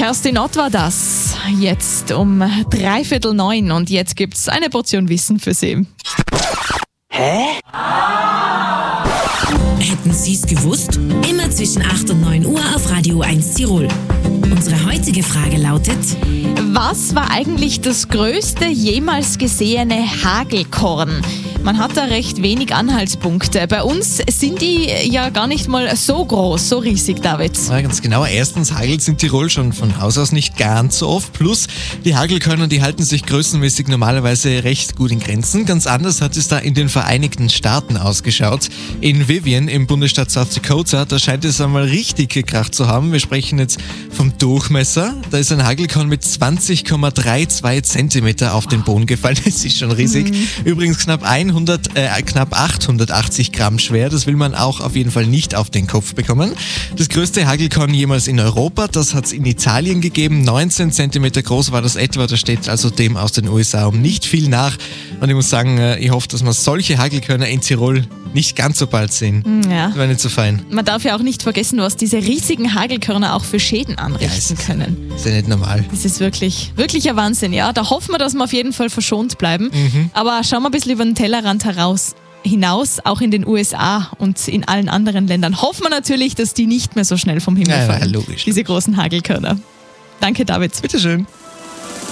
Kerstin Ott war das. Jetzt um 8:45 und jetzt gibt's eine Portion Wissen für Sie. Hätten Sie es gewusst? Immer zwischen 8 und 9 Uhr auf Radio 1 Tirol. Unsere heutige Frage lautet: Was war eigentlich das größte jemals gesehene Hagelkorn? Man hat da recht wenig Anhaltspunkte. Bei uns sind die ja gar nicht mal so groß, so riesig, David. Ja, ganz genau. Erstens hagelt es in Tirol schon von Haus aus nicht ganz so oft. Plus, die Hagelkörner, die halten sich größenmäßig normalerweise recht gut in Grenzen. Ganz anders hat es da in den Vereinigten Staaten ausgeschaut. In Vivian im Bundesstaat South Dakota, da scheint es einmal richtig gekracht zu haben. Wir sprechen jetzt vom Durchmesser. Da ist ein Hagelkorn mit 20,32 Zentimeter auf den Boden gefallen. Das ist schon riesig. Übrigens knapp 880 Gramm schwer. Das will man auch auf jeden Fall nicht auf den Kopf bekommen. Das größte Hagelkorn jemals in Europa, das hat es in Italien gegeben. 19 Zentimeter groß war das etwa. Das steht also dem aus den USA um nicht viel nach. Und ich muss sagen, ich hoffe, dass wir solche Hagelkörner in Tirol nicht ganz so bald sehen. Ja. Das wäre nicht so fein. Man darf ja auch nicht vergessen, was diese riesigen Hagelkörner auch für Schäden anrichten können. Ist ja nicht normal. Das ist wirklich ein Wahnsinn, ja. Da hoffen wir, dass wir auf jeden Fall verschont bleiben. Aber schauen wir ein bisschen über den Tellerrand hinaus, auch in den USA und in allen anderen Ländern. Hoffen wir natürlich, dass die nicht mehr so schnell vom Himmel fallen. Ja, logisch. Diese großen Hagelkörner. Danke, David. Bitteschön.